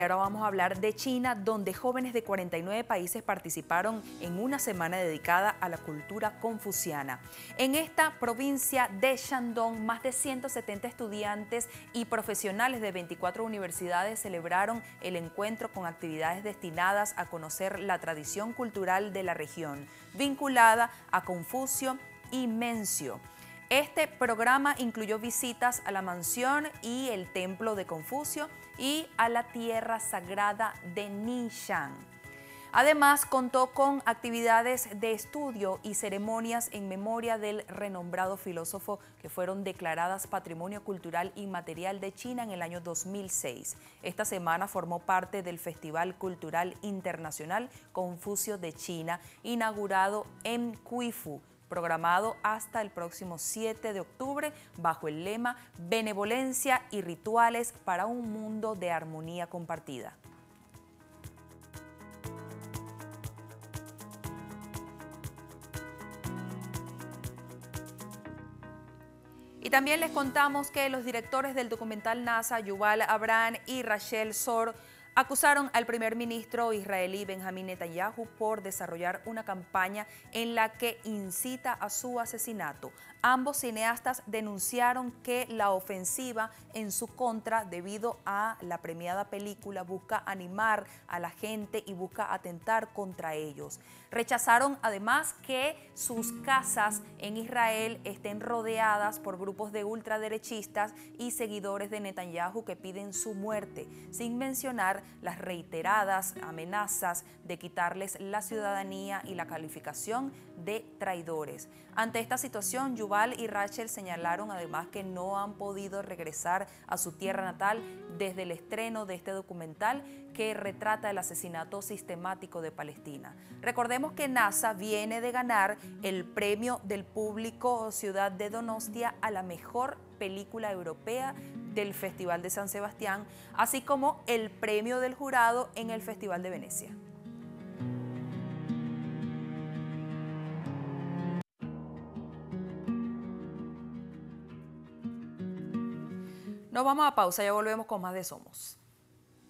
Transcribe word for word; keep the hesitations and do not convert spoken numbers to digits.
Ahora vamos a hablar de China, donde jóvenes de cuarenta y nueve países participaron en una semana dedicada a la cultura confuciana. En esta provincia de Shandong, más de ciento setenta estudiantes y profesionales de veinticuatro universidades celebraron el encuentro con actividades destinadas a conocer la tradición cultural de la región, vinculada a Confucio y Mencio. Este programa incluyó visitas a la mansión y el templo de Confucio y a la tierra sagrada de Nishan. Además, contó con actividades de estudio y ceremonias en memoria del renombrado filósofo que fueron declaradas Patrimonio Cultural Inmaterial de China en el año dos mil seis. Esta semana formó parte del Festival Cultural Internacional Confucio de China, inaugurado en Quifu, programado hasta el próximo siete de octubre bajo el lema Benevolencia y rituales para un mundo de armonía compartida. Y también les contamos que los directores del documental NASA, Yuval Abraham y Rachel Zor, acusaron al primer ministro israelí Benjamín Netanyahu por desarrollar una campaña en la que incita a su asesinato. Ambos cineastas denunciaron que la ofensiva en su contra, debido a la premiada película, busca animar a la gente y busca atentar contra ellos. Rechazaron además que sus casas en Israel estén rodeadas por grupos de ultraderechistas y seguidores de Netanyahu que piden su muerte, sin mencionar las reiteradas amenazas de quitarles la ciudadanía y la calificación de traidores. Ante esta situación, Yuval y Rachel señalaron además que no han podido regresar a su tierra natal desde el estreno de este documental que retrata el asesinato sistemático de Palestina. Recordemos que NASA viene de ganar el premio del público Ciudad de Donostia a la mejor película europea del Festival de San Sebastián, así como el premio del jurado en el Festival de Venecia. Nos vamos a pausa, ya volvemos con más de Somos.